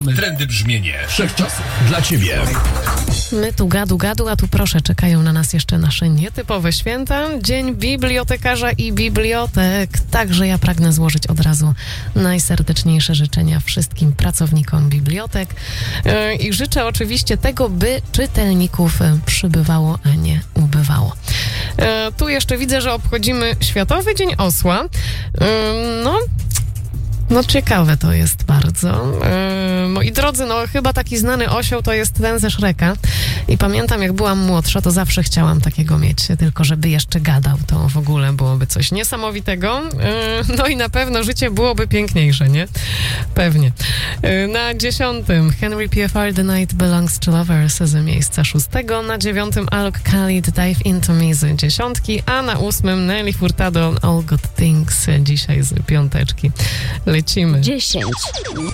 Trendy brzmienie wszechczasów dla ciebie. My tu gadu, a tu proszę, czekają na nas jeszcze nasze nietypowe święta. Dzień bibliotekarza i bibliotek. Także ja pragnę złożyć od razu najserdeczniejsze życzenia wszystkim pracownikom bibliotek. I życzę oczywiście tego, by czytelników przybywało, a nie ubywało. Tu jeszcze widzę, że obchodzimy Światowy Dzień Osła. No ciekawe to jest bardzo. Moi drodzy, chyba taki znany osioł to jest ten ze Shreka. I pamiętam, jak byłam młodsza, to zawsze chciałam takiego mieć, tylko żeby jeszcze gadał, to w ogóle byłoby coś niesamowitego. No i na pewno życie byłoby piękniejsze, nie? Pewnie. Na 10. Henry P.F.R. The Night Belongs to Lovers z miejsca 6. Na 9. Alok Khalid Dive Into Me z 10. A na 8. Nelly Furtado All Good Things dzisiaj z 5. Lecimy. 10.